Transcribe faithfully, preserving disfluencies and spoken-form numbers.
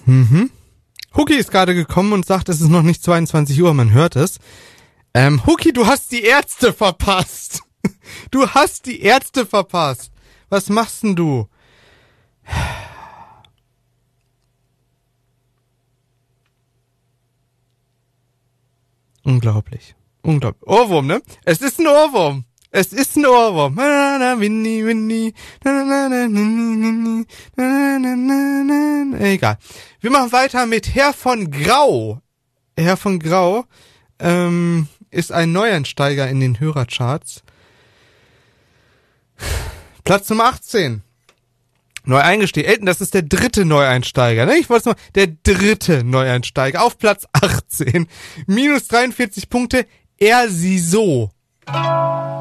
Mhm. Huki ist gerade gekommen und sagt, es ist noch nicht zweiundzwanzig Uhr, man hört es. Ähm, Huki, du hast die Ärzte verpasst. Du hast die Ärzte verpasst. Was machst denn du? Unglaublich. Unglaublich. Ohrwurm, ne? Es ist ein Ohrwurm. Es ist ein Ohrwurm. Winnie, Winnie. Egal. Wir machen weiter mit Herr von Grau. Herr von Grau ähm, ist ein Neueinsteiger in den Hörercharts. Platz Nummer achtzehn. Neu eingestiegen. Elton, das ist der dritte Neueinsteiger, ne? Ich wollte es mal. Der dritte Neueinsteiger auf Platz achtzehn. Minus dreiundvierzig Punkte. Er, sie, so.